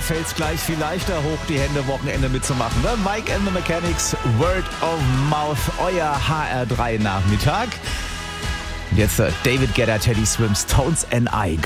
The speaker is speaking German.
fällt's gleich viel leichter, hoch die Hände, Wochenende mitzumachen. Ne? Mike and the Mechanics, Word of Mouth, euer HR3 Nachmittag. Jetzt David Guetta, Teddy Swims, Tones and I.